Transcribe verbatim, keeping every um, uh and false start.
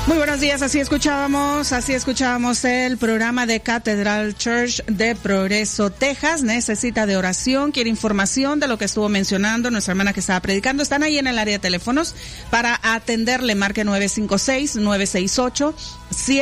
Muy buenos días, así escuchábamos, así escuchábamos el programa de Cathedral Church de Progreso, Texas. Necesita de oración, quiere información de lo que estuvo mencionando nuestra hermana que estaba predicando. Están ahí en el área de teléfonos para atenderle. Marque nueve cinco seis, nueve seis ocho, siete